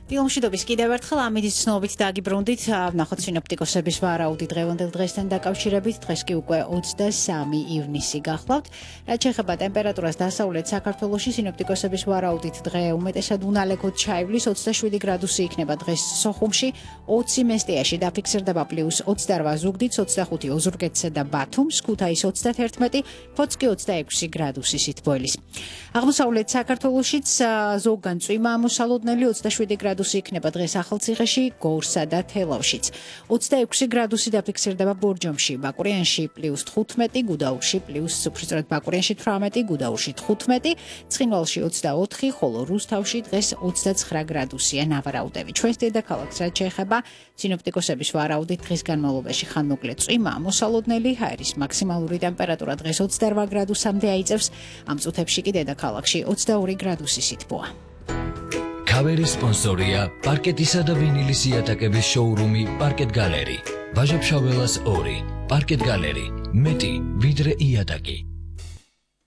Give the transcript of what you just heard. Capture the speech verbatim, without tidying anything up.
დილომშვიდობის კიდევ ერთხელ ამით ცნობით დაგიბრუნდით, ვნახოთ სინოპტიკოსების ვარაუდი დღევანდელ დღესთან დაკავშირებით. დღეს კი უკვე ოცდასამი ივნისი გახლავთ. რაც შეეხება ტემპერატურას დასავლეთ საქართველოში, სინოპტიკოსების ვარაუდით დღე უმეტესად უნალექოდ ჩაივლის, ოცდაშვიდი გრადუსი იქნება დღეს სოხუმში, ოცი მესტიაში დაფიქსირდება პლუს ოცდარვა ზუგდიდს, ოცდახუთი ოზურგეთსა და ბათუმს, ქუთაისს ოცდაათერთმეტი, ფოთს კი ოცდაექვსი გრადუსი სითბოელის. აღმოსავლეთ საქართველოშიც ზოგან წვიმა ამოსალოდნელი ოცდაშვიდი გრადუსი იქნება დღეს ახალციხეში, გორსა და თელავშიც. ოცდაექვსი გრადუსი დაფიქსირდება ბორჯომში, ბაკურიანში პლუს თხუთმეტი, გუდაურში პლუს უბრალოდ ბაკურიანში თვრამეტი, გუდაურში თხუთმეტი, ცხინვალში ოცდაოთხი, ხოლო რუსთავში დღეს ოცდაცხრა გრადუსია ნავარაუდები. ჩვენს დედაქალაქს რაც შეეხება სინოპტიკოსების ვარაუდით დღის განმავლობაში ხანმოკლე წვიმა ამოსალოდნელი, ჰაერის მაქსიმალური ტემპერატურა დღეს ოცდარვა გრადუსამდე აიწევს, ამ წუთებში კი დედაქალაქში ოცდაორი გრადუსი სითბოა. Kaveri sponsorია პარკეტისა და ვინილის იატაკების შოურუმი პარკეტ გალერი. ვაჟა-ფშაველას ორი. პარკეტ გალერი. მეტი ვიდრე იატაკი.